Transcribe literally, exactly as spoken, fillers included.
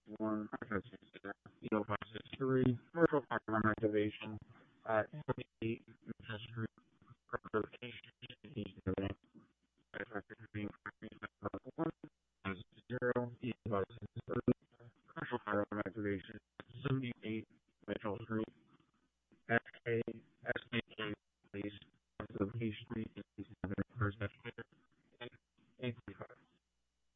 one, zero five six three, commercial firearm activation at twenty-eight Manchester location, being one zero five six three, commercial firearm activation, seventy-eight Mitchell Street, S K, S K K, please, location,